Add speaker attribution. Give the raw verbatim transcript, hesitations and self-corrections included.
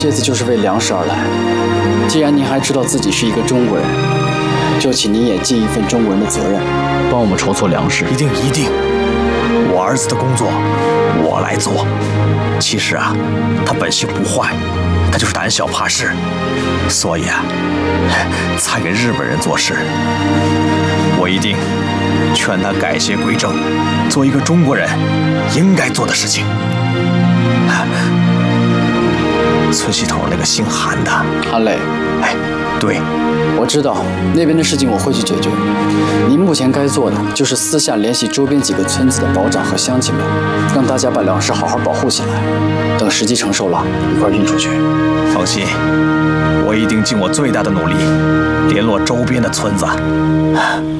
Speaker 1: 这次就是为粮食而来。既然您还知道自己是一个中国人，就请您也尽一份中国人的责任，帮我们筹措粮食。
Speaker 2: 一定一定，我儿子的工作我来做。其实啊，他本性不坏，他就是胆小怕事，所以啊，才给日本人做事。我一定劝他改邪归正，做一个中国人应该做的事情。村西头那个姓韩的，
Speaker 1: 韩磊，
Speaker 2: 哎，对，
Speaker 1: 我知道那边的事情我会去解决。您目前该做的就是私下联系周边几个村子的保长和乡亲们，让大家把粮食好好保护起来，等时机成熟了，一块运出去。
Speaker 2: 放心，我一定尽我最大的努力，联络周边的村子。